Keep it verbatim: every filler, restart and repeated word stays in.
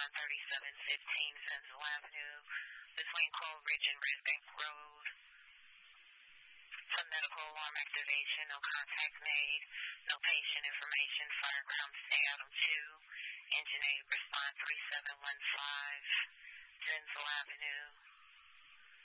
on thirty-seven fifteen Zenzel Avenue between Coal Ridge and Red Bank Road. Some medical alarm activation, no contact made, no patient information, fire ground stay Adam two, engine eight, respond three seven one five, Zenzel Avenue.